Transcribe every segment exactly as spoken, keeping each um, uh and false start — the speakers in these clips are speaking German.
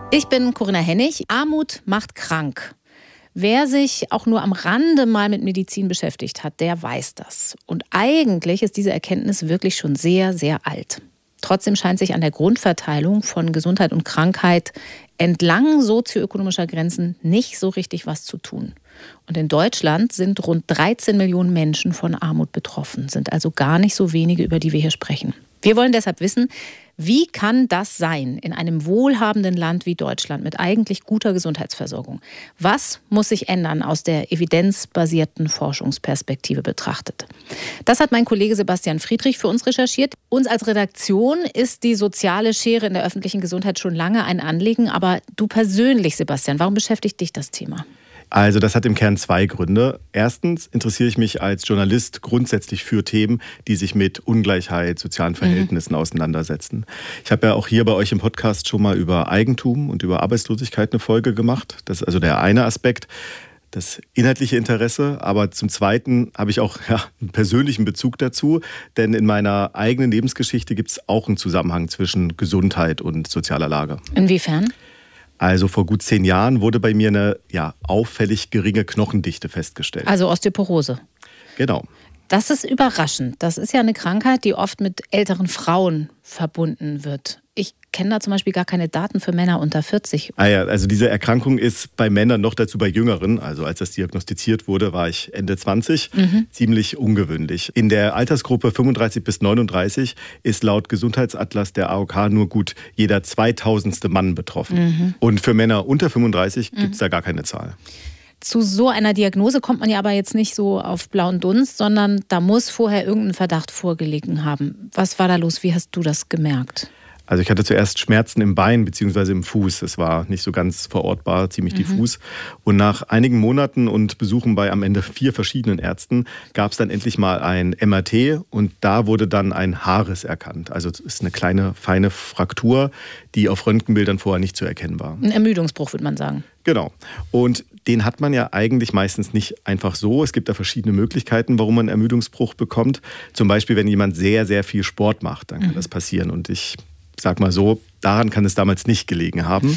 Ich bin Corinna Hennig. Armut macht krank. Wer sich auch nur am Rande mal mit Medizin beschäftigt hat, der weiß das. Und eigentlich ist diese Erkenntnis wirklich schon sehr, sehr alt. Trotzdem scheint sich an der Grundverteilung von Gesundheit und Krankheit entlang sozioökonomischer Grenzen nicht so richtig was zu tun. Und in Deutschland sind rund dreizehn Millionen Menschen von Armut betroffen, sind also gar nicht so wenige, über die wir hier sprechen. Wir wollen deshalb wissen, wie kann das sein in einem wohlhabenden Land wie Deutschland mit eigentlich guter Gesundheitsversorgung? Was muss sich ändern aus der evidenzbasierten Forschungsperspektive betrachtet? Das hat mein Kollege Sebastian Friedrich für uns recherchiert. Uns als Redaktion ist die soziale Schere in der öffentlichen Gesundheit schon lange ein Anliegen. Aber du persönlich, Sebastian, warum beschäftigt dich das Thema? Also das hat im Kern zwei Gründe. Erstens interessiere ich mich als Journalist grundsätzlich für Themen, die sich mit Ungleichheit, sozialen Verhältnissen mhm. auseinandersetzen. Ich habe ja auch hier bei euch im Podcast schon mal über Eigentum und über Arbeitslosigkeit eine Folge gemacht. Das ist also der eine Aspekt, das inhaltliche Interesse. Aber zum Zweiten habe ich auch ja, einen persönlichen Bezug dazu. Denn in meiner eigenen Lebensgeschichte gibt es auch einen Zusammenhang zwischen Gesundheit und sozialer Lage. Inwiefern? Also vor gut zehn Jahren wurde bei mir eine ja, auffällig geringe Knochendichte festgestellt. Also Osteoporose. Genau. Das ist überraschend. Das ist ja eine Krankheit, die oft mit älteren Frauen verbunden wird. Ich kenne da zum Beispiel gar keine Daten für Männer unter vierzig. Ah ja, also diese Erkrankung ist bei Männern noch dazu bei Jüngeren. Also als das diagnostiziert wurde, war ich Ende zwanzig. Mhm. Ziemlich ungewöhnlich. In der Altersgruppe fünfunddreißig bis neununddreißig ist laut Gesundheitsatlas der A O K nur gut jeder zweitausendste Mann betroffen. Mhm. Und für Männer unter fünfunddreißig gibt es mhm. da gar keine Zahl. Zu so einer Diagnose kommt man ja aber jetzt nicht so auf blauen Dunst, sondern da muss vorher irgendein Verdacht vorgelegen haben. Was war da los? Wie hast du das gemerkt? Also ich hatte zuerst Schmerzen im Bein bzw. im Fuß. Es war nicht so ganz verortbar, ziemlich mhm. diffus. Und nach einigen Monaten und Besuchen bei am Ende vier verschiedenen Ärzten gab es dann endlich mal ein M R T und da wurde dann ein Haarriss erkannt. Also es ist eine kleine, feine Fraktur, die auf Röntgenbildern vorher nicht zu erkennen war. Ein Ermüdungsbruch, würde man sagen. Genau. Und den hat man ja eigentlich meistens nicht einfach so. Es gibt da verschiedene Möglichkeiten, warum man einen Ermüdungsbruch bekommt. Zum Beispiel, wenn jemand sehr, sehr viel Sport macht, dann kann mhm. das passieren. Und ich sag mal so, daran kann es damals nicht gelegen haben.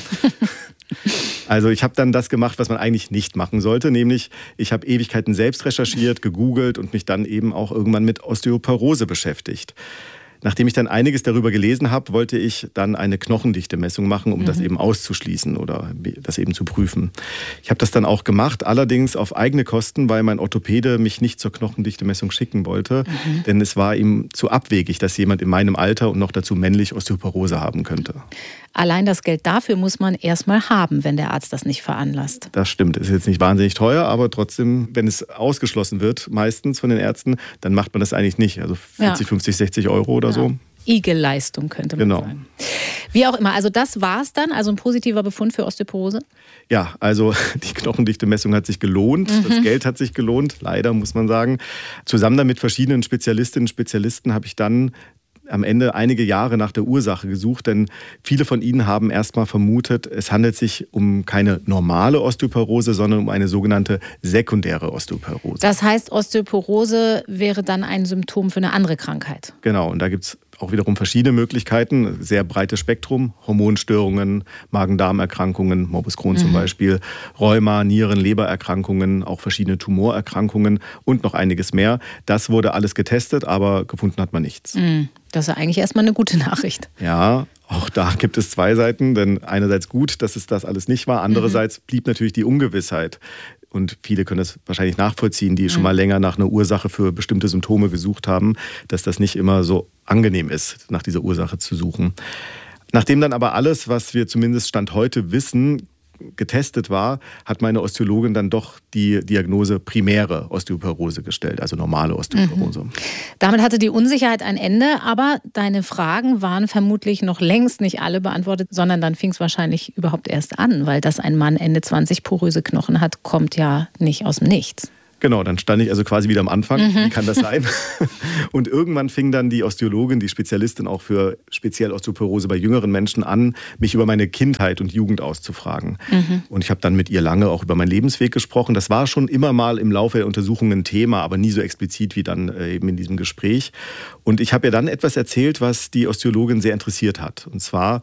Also ich habe dann das gemacht, was man eigentlich nicht machen sollte, nämlich ich habe Ewigkeiten selbst recherchiert, gegoogelt und mich dann eben auch irgendwann mit Osteoporose beschäftigt. Nachdem ich dann einiges darüber gelesen habe, wollte ich dann eine Knochendichte-Messung machen, um mhm. das eben auszuschließen oder das eben zu prüfen. Ich habe das dann auch gemacht, allerdings auf eigene Kosten, weil mein Orthopäde mich nicht zur Knochendichte-Messung schicken wollte. Mhm. Denn es war ihm zu abwegig, dass jemand in meinem Alter und noch dazu männlich Osteoporose haben könnte. Allein das Geld dafür muss man erstmal haben, wenn der Arzt das nicht veranlasst. Das stimmt. Ist jetzt nicht wahnsinnig teuer, aber trotzdem, wenn es ausgeschlossen wird, meistens von den Ärzten, dann macht man das eigentlich nicht. Also vierzig, ja. fünfzig, sechzig Euro oder ja. so. Igelleistung könnte man genau. sagen. Wie auch immer, also das war's dann, also ein positiver Befund für Osteoporose? Ja, also die Knochendichte-Messung hat sich gelohnt, mhm. das Geld hat sich gelohnt, leider muss man sagen. Zusammen dann mit verschiedenen Spezialistinnen und Spezialisten habe ich dann am Ende einige Jahre nach der Ursache gesucht, denn viele von ihnen haben erstmal vermutet, es handelt sich um keine normale Osteoporose, sondern um eine sogenannte sekundäre Osteoporose. Das heißt, Osteoporose wäre dann ein Symptom für eine andere Krankheit? Genau, und da gibt es auch wiederum verschiedene Möglichkeiten, sehr breites Spektrum, Hormonstörungen, Magen-Darm-Erkrankungen, Morbus Crohn mhm. zum Beispiel, Rheuma, Nieren-, Lebererkrankungen, auch verschiedene Tumorerkrankungen und noch einiges mehr. Das wurde alles getestet, aber gefunden hat man nichts. Mhm. Das ist eigentlich erstmal eine gute Nachricht. Ja, auch da gibt es zwei Seiten, denn einerseits gut, dass es das alles nicht war, andererseits mhm. blieb natürlich die Ungewissheit. Und viele können das wahrscheinlich nachvollziehen, die schon mal länger nach einer Ursache für bestimmte Symptome gesucht haben, dass das nicht immer so angenehm ist, nach dieser Ursache zu suchen. Nachdem dann aber alles, was wir zumindest Stand heute wissen, getestet war, hat meine Osteologin dann doch die Diagnose primäre Osteoporose gestellt, also normale Osteoporose. Mhm. Damit hatte die Unsicherheit ein Ende, aber deine Fragen waren vermutlich noch längst nicht alle beantwortet, sondern dann fing es wahrscheinlich überhaupt erst an, weil dass ein Mann Ende zwanzig poröse Knochen hat, kommt ja nicht aus dem Nichts. Genau, dann stand ich also quasi wieder am Anfang. Mhm. Wie kann das sein? Und irgendwann fing dann die Osteologin, die Spezialistin auch für speziell Osteoporose bei jüngeren Menschen an, mich über meine Kindheit und Jugend auszufragen. Mhm. Und ich habe dann mit ihr lange auch über meinen Lebensweg gesprochen. Das war schon immer mal im Laufe der Untersuchungen ein Thema, aber nie so explizit wie dann eben in diesem Gespräch. Und ich habe ihr dann etwas erzählt, was die Osteologin sehr interessiert hat. Und zwar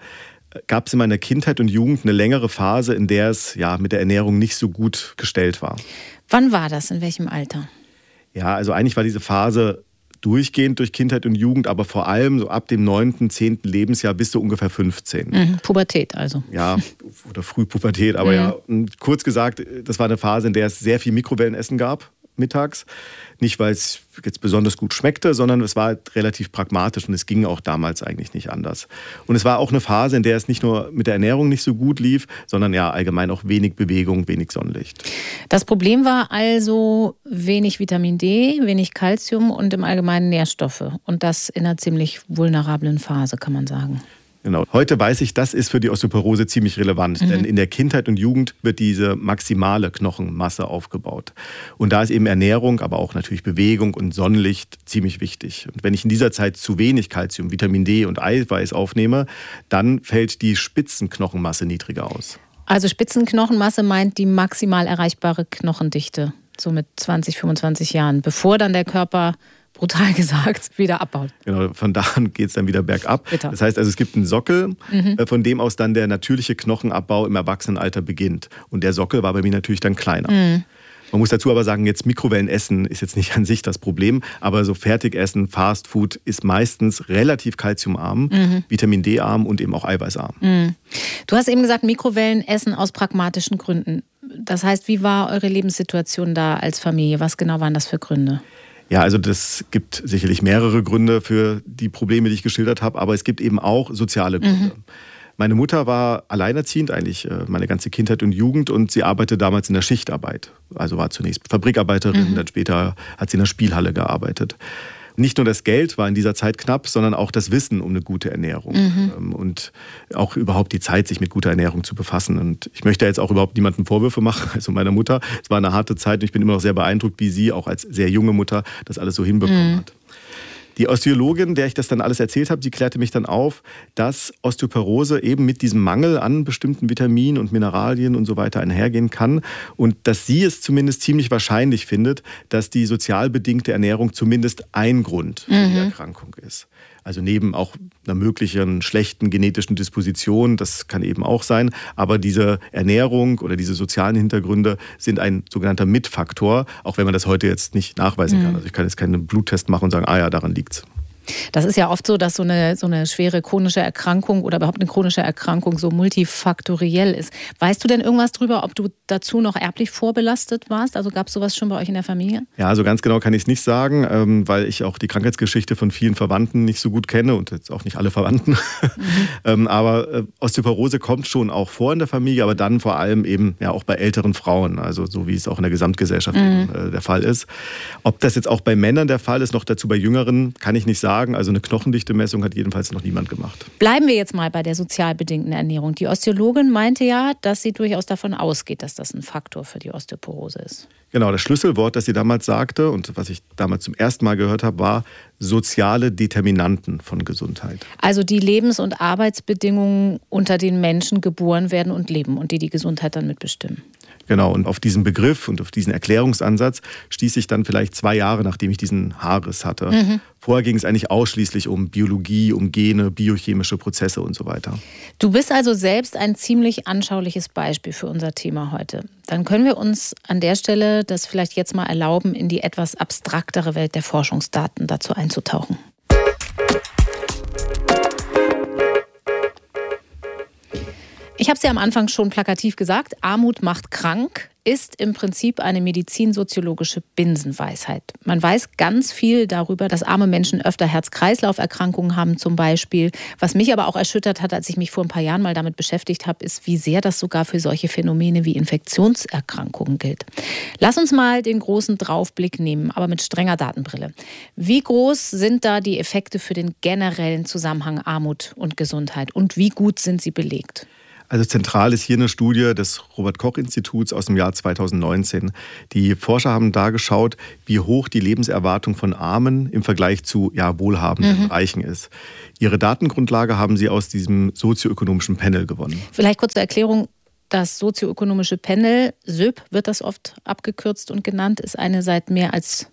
gab es in meiner Kindheit und Jugend eine längere Phase, in der es ja mit der Ernährung nicht so gut gestellt war. Wann war das? In welchem Alter? Ja, also eigentlich war diese Phase durchgehend durch Kindheit und Jugend, aber vor allem so ab dem neunten, zehnten Lebensjahr bis so ungefähr fünfzehn. Mhm, Pubertät also. Ja, oder Frühpubertät, aber mhm. ja, kurz gesagt, das war eine Phase, in der es sehr viel Mikrowellenessen gab mittags. Nicht, weil es jetzt besonders gut schmeckte, sondern es war halt relativ pragmatisch und es ging auch damals eigentlich nicht anders. Und es war auch eine Phase, in der es nicht nur mit der Ernährung nicht so gut lief, sondern ja allgemein auch wenig Bewegung, wenig Sonnenlicht. Das Problem war also wenig Vitamin D, wenig Kalzium und im Allgemeinen Nährstoffe. Und das in einer ziemlich vulnerablen Phase, kann man sagen. Genau. Heute weiß ich, das ist für die Osteoporose ziemlich relevant, mhm. denn in der Kindheit und Jugend wird diese maximale Knochenmasse aufgebaut. Und da ist eben Ernährung, aber auch natürlich Bewegung und Sonnenlicht ziemlich wichtig. Und wenn ich in dieser Zeit zu wenig Kalzium, Vitamin D und Eiweiß aufnehme, dann fällt die Spitzenknochenmasse niedriger aus. Also Spitzenknochenmasse meint die maximal erreichbare Knochendichte, so mit zwanzig, fünfundzwanzig Jahren, bevor dann der Körper brutal gesagt, wieder abbaut. Genau, von da an geht es dann wieder bergab. Bitter. Das heißt also, es gibt einen Sockel, mhm. von dem aus dann der natürliche Knochenabbau im Erwachsenenalter beginnt. Und der Sockel war bei mir natürlich dann kleiner. Mhm. Man muss dazu aber sagen, jetzt Mikrowellenessen ist jetzt nicht an sich das Problem, aber so Fertigessen, Fastfood ist meistens relativ kalziumarm, mhm. Vitamin D-arm und eben auch eiweißarm. Mhm. Du hast eben gesagt, Mikrowellenessen aus pragmatischen Gründen. Das heißt, wie war eure Lebenssituation da als Familie? Was genau waren das für Gründe? Ja, also das gibt sicherlich mehrere Gründe für die Probleme, die ich geschildert habe, aber es gibt eben auch soziale Gründe. Mhm. Meine Mutter war alleinerziehend eigentlich meine ganze Kindheit und Jugend und sie arbeitete damals in der Schichtarbeit. Also war zunächst Fabrikarbeiterin, mhm. dann später hat sie in der Spielhalle gearbeitet. Nicht nur das Geld war in dieser Zeit knapp, sondern auch das Wissen um eine gute Ernährung mhm. und auch überhaupt die Zeit, sich mit guter Ernährung zu befassen. Und ich möchte jetzt auch überhaupt niemandem Vorwürfe machen, also meiner Mutter. Es war eine harte Zeit und ich bin immer noch sehr beeindruckt, wie sie auch als sehr junge Mutter das alles so hinbekommen mhm. hat. Die Osteologin, der ich das dann alles erzählt habe, die klärte mich dann auf, dass Osteoporose eben mit diesem Mangel an bestimmten Vitaminen und Mineralien und so weiter einhergehen kann und dass sie es zumindest ziemlich wahrscheinlich findet, dass die sozial bedingte Ernährung zumindest ein Grund für die Erkrankung ist. Also neben auch einer möglichen schlechten genetischen Disposition, das kann eben auch sein, aber diese Ernährung oder diese sozialen Hintergründe sind ein sogenannter Mitfaktor, auch wenn man das heute jetzt nicht nachweisen kann. Also ich kann jetzt keinen Bluttest machen und sagen, ah ja, daran liegt's. Das ist ja oft so, dass so eine, so eine schwere chronische Erkrankung oder überhaupt eine chronische Erkrankung so multifaktoriell ist. Weißt du denn irgendwas drüber, ob du dazu noch erblich vorbelastet warst? Also gab es sowas schon bei euch in der Familie? Ja, also ganz genau kann ich es nicht sagen, weil ich auch die Krankheitsgeschichte von vielen Verwandten nicht so gut kenne und jetzt auch nicht alle Verwandten. Mhm. Aber Osteoporose kommt schon auch vor in der Familie, aber dann vor allem eben ja auch bei älteren Frauen, also so wie es auch in der Gesamtgesellschaft mhm. eben, äh, der Fall ist. Ob das jetzt auch bei Männern der Fall ist, noch dazu bei Jüngeren, kann ich nicht sagen. Also eine Knochendichte-Messung hat jedenfalls noch niemand gemacht. Bleiben wir jetzt mal bei der sozial bedingten Ernährung. Die Osteologin meinte ja, dass sie durchaus davon ausgeht, dass das ein Faktor für die Osteoporose ist. Genau, das Schlüsselwort, das sie damals sagte und was ich damals zum ersten Mal gehört habe, war soziale Determinanten von Gesundheit. Also die Lebens- und Arbeitsbedingungen, unter denen Menschen geboren werden und leben und die die Gesundheit dann mitbestimmen. Genau, und auf diesen Begriff und auf diesen Erklärungsansatz stieß ich dann vielleicht zwei Jahre, nachdem ich diesen Haarriss hatte. Mhm. Vorher ging es eigentlich ausschließlich um Biologie, um Gene, biochemische Prozesse und so weiter. Du bist also selbst ein ziemlich anschauliches Beispiel für unser Thema heute. Dann können wir uns an der Stelle das vielleicht jetzt mal erlauben, in die etwas abstraktere Welt der Forschungsdaten dazu einzutauchen. Ich habe es ja am Anfang schon plakativ gesagt, Armut macht krank ist im Prinzip eine medizinsoziologische Binsenweisheit. Man weiß ganz viel darüber, dass arme Menschen öfter Herz-Kreislauf-Erkrankungen haben zum Beispiel. Was mich aber auch erschüttert hat, als ich mich vor ein paar Jahren mal damit beschäftigt habe, ist, wie sehr das sogar für solche Phänomene wie Infektionserkrankungen gilt. Lass uns mal den großen Draufblick nehmen, aber mit strenger Datenbrille. Wie groß sind da die Effekte für den generellen Zusammenhang Armut und Gesundheit und wie gut sind sie belegt? Also zentral ist hier eine Studie des Robert-Koch-Instituts aus dem Jahr zweitausendneunzehn. Die Forscher haben da geschaut, wie hoch die Lebenserwartung von Armen im Vergleich zu ja, wohlhabenden mhm. Reichen ist. Ihre Datengrundlage haben sie aus diesem sozioökonomischen Panel gewonnen. Vielleicht kurz zur Erklärung. Das sozioökonomische Panel, S Ö P wird das oft abgekürzt und genannt, ist eine seit mehr als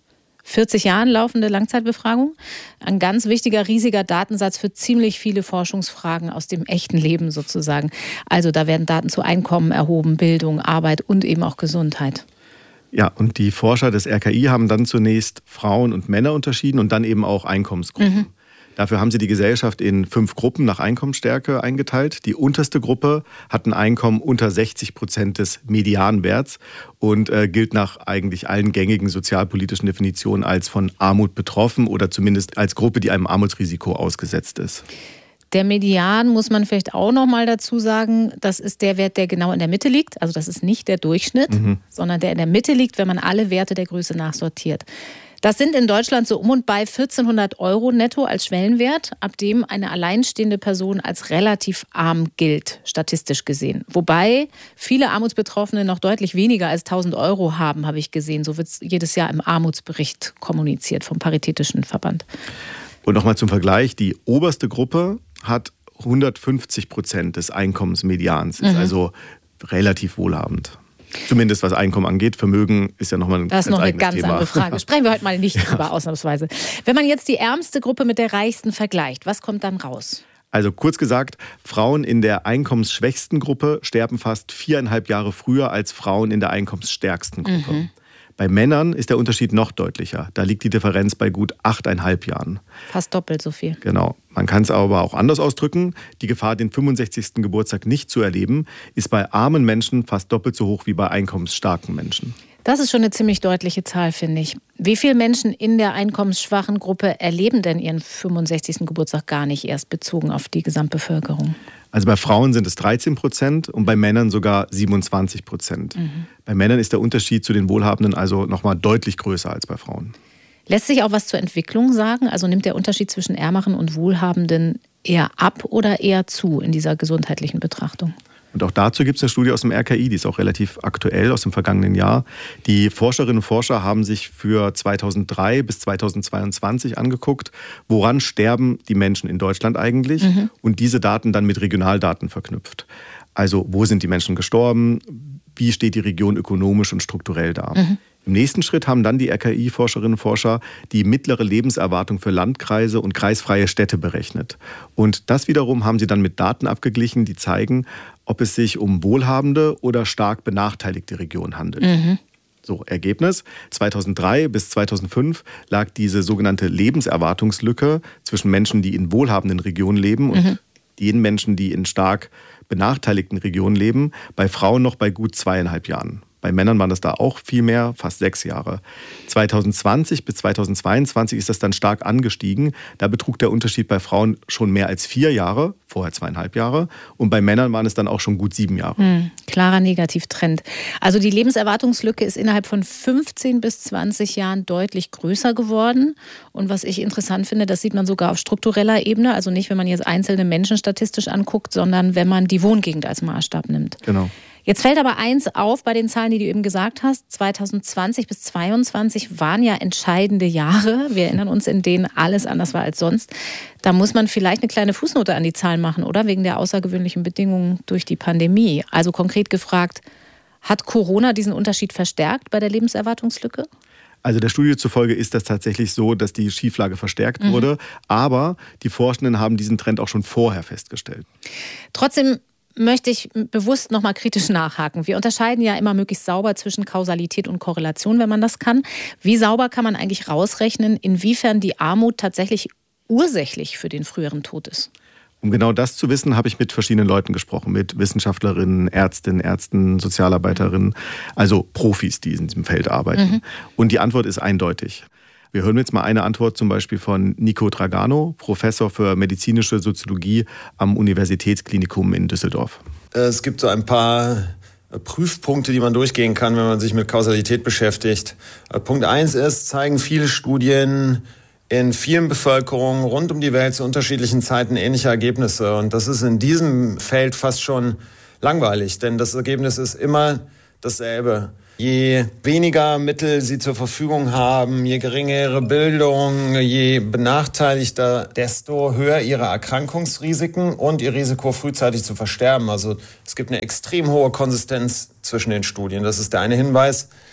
vierzig Jahren laufende Langzeitbefragung. Ein ganz wichtiger, riesiger Datensatz für ziemlich viele Forschungsfragen aus dem echten Leben sozusagen. Also da werden Daten zu Einkommen erhoben, Bildung, Arbeit und eben auch Gesundheit. Ja, und die Forscher des R K I haben dann zunächst Frauen und Männer unterschieden und dann eben auch Einkommensgruppen. Mhm. Dafür haben sie die Gesellschaft in fünf Gruppen nach Einkommensstärke eingeteilt. Die unterste Gruppe hat ein Einkommen unter sechzig Prozent des Medianwerts und äh, gilt nach eigentlich allen gängigen sozialpolitischen Definitionen als von Armut betroffen oder zumindest als Gruppe, die einem Armutsrisiko ausgesetzt ist. Der Median, muss man vielleicht auch noch mal dazu sagen, das ist der Wert, der genau in der Mitte liegt. Also das ist nicht der Durchschnitt, mhm. sondern der in der Mitte liegt, wenn man alle Werte der Größe nachsortiert. Das sind in Deutschland so um und bei vierzehnhundert Euro netto als Schwellenwert, ab dem eine alleinstehende Person als relativ arm gilt, statistisch gesehen. Wobei viele Armutsbetroffene noch deutlich weniger als tausend Euro haben, habe ich gesehen. So wird es jedes Jahr im Armutsbericht kommuniziert vom Paritätischen Verband. Und nochmal zum Vergleich, die oberste Gruppe hat hundertfünfzig Prozent des Einkommensmedians, ist mhm. also relativ wohlhabend. Zumindest was Einkommen angeht. Vermögen ist ja nochmal ein Das ist noch eine ganz Thema. andere Frage. Sprechen wir heute mal nicht drüber, ja. ausnahmsweise. Wenn man jetzt die ärmste Gruppe mit der reichsten vergleicht, was kommt dann raus? Also kurz gesagt, Frauen in der einkommensschwächsten Gruppe sterben fast viereinhalb Jahre früher als Frauen in der einkommensstärksten Gruppe. Mhm. Bei Männern ist der Unterschied noch deutlicher. Da liegt die Differenz bei gut achteinhalb Jahren. Fast doppelt so viel. Genau. Man kann es aber auch anders ausdrücken. Die Gefahr, den fünfundsechzigsten Geburtstag nicht zu erleben, ist bei armen Menschen fast doppelt so hoch wie bei einkommensstarken Menschen. Das ist schon eine ziemlich deutliche Zahl, finde ich. Wie viele Menschen in der einkommensschwachen Gruppe erleben denn ihren fünfundsechzigsten Geburtstag gar nicht erst bezogen auf die Gesamtbevölkerung? Also bei Frauen sind es dreizehn Prozent und bei Männern sogar siebenundzwanzig Prozent. Mhm. Bei Männern ist der Unterschied zu den Wohlhabenden also nochmal deutlich größer als bei Frauen. Lässt sich auch was zur Entwicklung sagen? Also nimmt der Unterschied zwischen Ärmeren und Wohlhabenden eher ab oder eher zu in dieser gesundheitlichen Betrachtung? Und auch dazu gibt es eine Studie aus dem R K I, die ist auch relativ aktuell aus dem vergangenen Jahr. Die Forscherinnen und Forscher haben sich für zweitausenddrei bis zweitausendzweiundzwanzig angeguckt, woran sterben die Menschen in Deutschland eigentlich mhm. und diese Daten dann mit Regionaldaten verknüpft. Also wo sind die Menschen gestorben, wie steht die Region ökonomisch und strukturell da. Mhm. Im nächsten Schritt haben dann die R K I-Forscherinnen und Forscher die mittlere Lebenserwartung für Landkreise und kreisfreie Städte berechnet. Und das wiederum haben sie dann mit Daten abgeglichen, die zeigen, ob es sich um wohlhabende oder stark benachteiligte Regionen handelt. Mhm. So, Ergebnis: zweitausenddrei bis zweitausendfünf lag diese sogenannte Lebenserwartungslücke zwischen Menschen, die in wohlhabenden Regionen leben und mhm. den Menschen, die in stark benachteiligten Regionen leben, bei Frauen noch bei gut zweieinhalb Jahren. Bei Männern waren das da auch viel mehr, fast sechs Jahre. zweitausendzwanzig bis zweitausendzweiundzwanzig ist das dann stark angestiegen. Da betrug der Unterschied bei Frauen schon mehr als vier Jahre, vorher zweieinhalb Jahre. Und bei Männern waren es dann auch schon gut sieben Jahre. Hm, klarer Negativtrend. Also die Lebenserwartungslücke ist innerhalb von fünfzehn bis zwanzig Jahren deutlich größer geworden. Und was ich interessant finde, das sieht man sogar auf struktureller Ebene. Also nicht, wenn man jetzt einzelne Menschen statistisch anguckt, sondern wenn man die Wohngegend als Maßstab nimmt. Genau. Jetzt fällt aber eins auf bei den Zahlen, die du eben gesagt hast. zweitausendzwanzig bis zweitausendzweiundzwanzig waren ja entscheidende Jahre. Wir erinnern uns, in denen alles anders war als sonst. Da muss man vielleicht eine kleine Fußnote an die Zahlen machen, oder? Wegen der außergewöhnlichen Bedingungen durch die Pandemie. Also konkret gefragt, hat Corona diesen Unterschied verstärkt bei der Lebenserwartungslücke? Also der Studie zufolge ist das tatsächlich so, dass die Schieflage verstärkt mhm. wurde. Aber die Forschenden haben diesen Trend auch schon vorher festgestellt. Trotzdem möchte ich bewusst nochmal kritisch nachhaken. Wir unterscheiden ja immer möglichst sauber zwischen Kausalität und Korrelation, wenn man das kann. Wie sauber kann man eigentlich rausrechnen, inwiefern die Armut tatsächlich ursächlich für den früheren Tod ist? Um genau das zu wissen, habe ich mit verschiedenen Leuten gesprochen, mit Wissenschaftlerinnen, Ärztinnen, Ärzten, Sozialarbeiterinnen, also Profis, die in diesem Feld arbeiten. Mhm. Und die Antwort ist eindeutig. Wir hören jetzt mal eine Antwort zum Beispiel von Nico Dragano, Professor für medizinische Soziologie am Universitätsklinikum in Düsseldorf. Es gibt so ein paar Prüfpunkte, die man durchgehen kann, wenn man sich mit Kausalität beschäftigt. Punkt eins ist, zeigen viele Studien in vielen Bevölkerungen rund um die Welt zu unterschiedlichen Zeiten ähnliche Ergebnisse. Und das ist in diesem Feld fast schon langweilig, denn das Ergebnis ist immer dasselbe. Je weniger Mittel sie zur Verfügung haben, je geringer ihre Bildung, je benachteiligter, desto höher ihre Erkrankungsrisiken und ihr Risiko, frühzeitig zu versterben. Also es gibt eine extrem hohe Konsistenz zwischen den Studien. Das ist der eine Hinweis.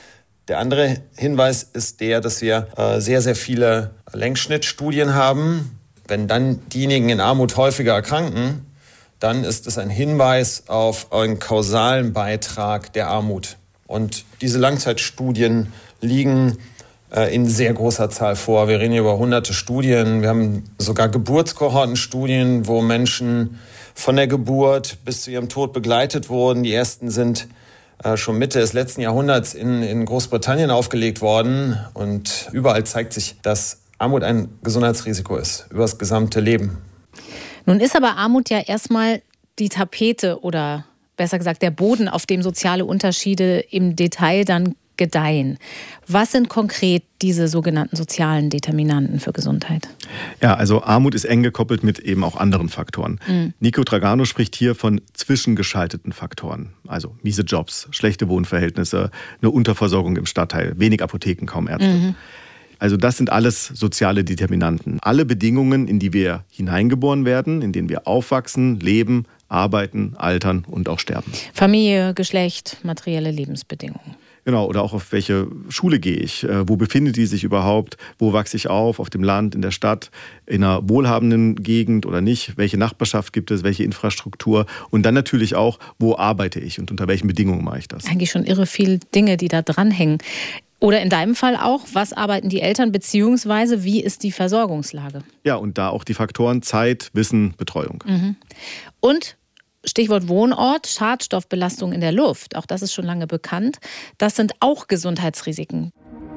Der andere Hinweis ist der, dass wir äh, sehr, sehr viele Längsschnittstudien haben. Wenn dann diejenigen in Armut häufiger erkranken, dann ist es ein Hinweis auf einen kausalen Beitrag der Armut. Und diese Langzeitstudien liegen äh, in sehr großer Zahl vor. Wir reden hier über hunderte Studien. Wir haben sogar Geburtskohortenstudien, wo Menschen von der Geburt bis zu ihrem Tod begleitet wurden. Die ersten sind äh, schon Mitte des letzten Jahrhunderts in, in Großbritannien aufgelegt worden. Und überall zeigt sich, dass Armut ein Gesundheitsrisiko ist, über das gesamte Leben. Nun ist aber Armut ja erstmal die Tapete oder besser gesagt der Boden, auf dem soziale Unterschiede im Detail dann gedeihen. Was sind konkret diese sogenannten sozialen Determinanten für Gesundheit? Ja, also Armut ist eng gekoppelt mit eben auch anderen Faktoren. Mhm. Nico Tragano spricht hier von zwischengeschalteten Faktoren. Also miese Jobs, schlechte Wohnverhältnisse, eine Unterversorgung im Stadtteil, wenig Apotheken, kaum Ärzte. Mhm. Also das sind alles soziale Determinanten. Alle Bedingungen, in die wir hineingeboren werden, in denen wir aufwachsen, leben, arbeiten, altern und auch sterben. Familie, Geschlecht, materielle Lebensbedingungen. Genau, oder auch auf welche Schule gehe ich? Wo befindet die sich überhaupt? Wo wachse ich auf? Auf dem Land, in der Stadt, in einer wohlhabenden Gegend oder nicht? Welche Nachbarschaft gibt es? Welche Infrastruktur? Und dann natürlich auch, wo arbeite ich und unter welchen Bedingungen mache ich das? Eigentlich schon irre viele Dinge, die da dranhängen. Oder in deinem Fall auch, was arbeiten die Eltern, beziehungsweise wie ist die Versorgungslage? Ja, und da auch die Faktoren Zeit, Wissen, Betreuung. Mhm. Und Stichwort Wohnort, Schadstoffbelastung in der Luft, auch das ist schon lange bekannt. Das sind auch Gesundheitsrisiken.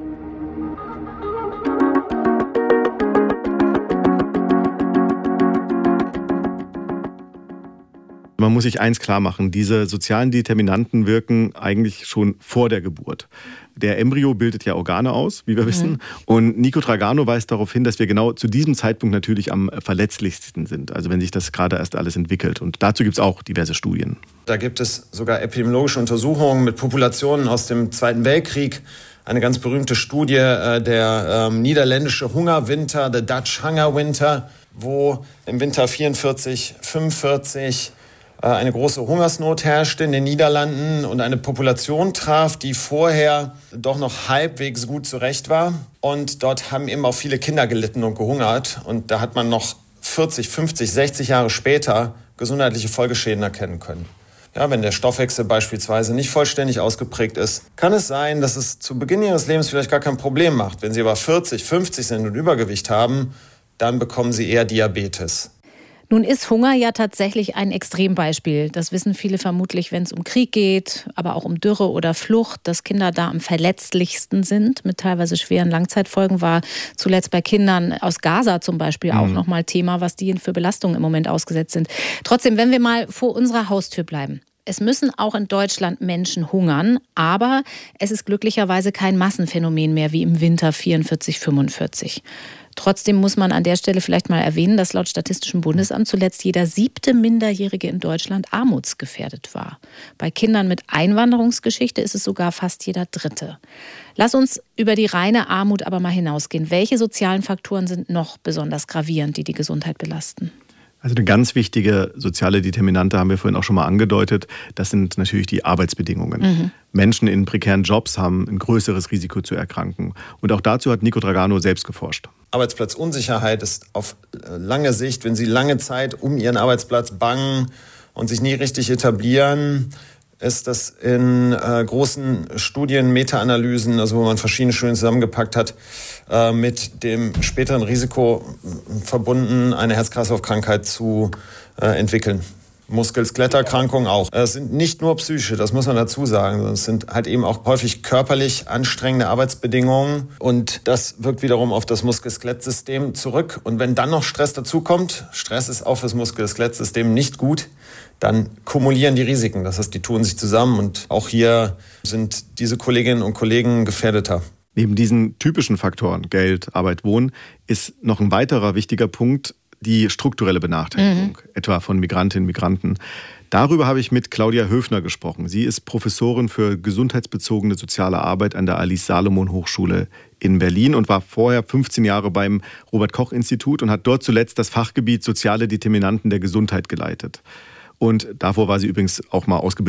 Man muss sich eins klar machen, diese sozialen Determinanten wirken eigentlich schon vor der Geburt. Der Embryo bildet ja Organe aus, wie wir mhm. wissen. Und Nico Tragano weist darauf hin, dass wir genau zu diesem Zeitpunkt natürlich am verletzlichsten sind. Also wenn sich das gerade erst alles entwickelt. Und dazu gibt es auch diverse Studien. Da gibt es sogar epidemiologische Untersuchungen mit Populationen aus dem Zweiten Weltkrieg. Eine ganz berühmte Studie, der ähm, niederländische Hungerwinter, the Dutch Hunger Winter, wo im Winter vierundvierzig, fünfundvierzig eine große Hungersnot herrschte in den Niederlanden und eine Population traf, die vorher doch noch halbwegs gut zurecht war. Und dort haben eben auch viele Kinder gelitten und gehungert. Und da hat man noch vierzig, fünfzig, sechzig Jahre später gesundheitliche Folgeschäden erkennen können. Ja, wenn der Stoffwechsel beispielsweise nicht vollständig ausgeprägt ist, kann es sein, dass es zu Beginn Ihres Lebens vielleicht gar kein Problem macht. Wenn Sie aber vierzig, fünfzig sind und Übergewicht haben, dann bekommen Sie eher Diabetes. Nun ist Hunger ja tatsächlich ein Extrembeispiel. Das wissen viele vermutlich, wenn es um Krieg geht, aber auch um Dürre oder Flucht, dass Kinder da am verletzlichsten sind. Mit teilweise schweren Langzeitfolgen war zuletzt bei Kindern aus Gaza zum Beispiel mhm. auch nochmal Thema, was die für Belastungen im Moment ausgesetzt sind. Trotzdem, wenn wir mal vor unserer Haustür bleiben. Es müssen auch in Deutschland Menschen hungern, aber es ist glücklicherweise kein Massenphänomen mehr wie im Winter vierundvierzig, fünfundvierzig. Trotzdem muss man an der Stelle vielleicht mal erwähnen, dass laut Statistischem Bundesamt zuletzt jeder siebte Minderjährige in Deutschland armutsgefährdet war. Bei Kindern mit Einwanderungsgeschichte ist es sogar fast jeder Dritte. Lass uns über die reine Armut aber mal hinausgehen. Welche sozialen Faktoren sind noch besonders gravierend, die die Gesundheit belasten? Also eine ganz wichtige soziale Determinante haben wir vorhin auch schon mal angedeutet. Das sind natürlich die Arbeitsbedingungen. Mhm. Menschen in prekären Jobs haben ein größeres Risiko zu erkranken. Und auch dazu hat Nico Tragano selbst geforscht. Arbeitsplatzunsicherheit ist auf lange Sicht, wenn Sie lange Zeit um Ihren Arbeitsplatz bangen und sich nie richtig etablieren, ist das in äh, großen Studien, Meta-Analysen, also wo man verschiedene Studien zusammengepackt hat, äh, mit dem späteren Risiko verbunden, eine Herz-Kreislauf-Krankheit zu äh, entwickeln. Muskel-Skeletterkrankungen auch. Es sind nicht nur psychische, das muss man dazu sagen. Es sind halt eben auch häufig körperlich anstrengende Arbeitsbedingungen und das wirkt wiederum auf das Muskel-Skelett-System zurück. Und wenn dann noch Stress dazukommt, Stress ist auch fürs Muskel-Skelett-System nicht gut, dann kumulieren die Risiken. Das heißt, die tun sich zusammen und auch hier sind diese Kolleginnen und Kollegen gefährdeter. Neben diesen typischen Faktoren, Geld, Arbeit, Wohnen, ist noch ein weiterer wichtiger Punkt die strukturelle Benachteiligung, mhm. etwa von Migrantinnen und Migranten. Darüber habe ich mit Claudia Höfner gesprochen. Sie ist Professorin für gesundheitsbezogene soziale Arbeit an der Alice-Salomon-Hochschule in Berlin und war vorher fünfzehn Jahre beim Robert-Koch-Institut und hat dort zuletzt das Fachgebiet Soziale Determinanten der Gesundheit geleitet. Und davor war sie übrigens auch mal ausgebildet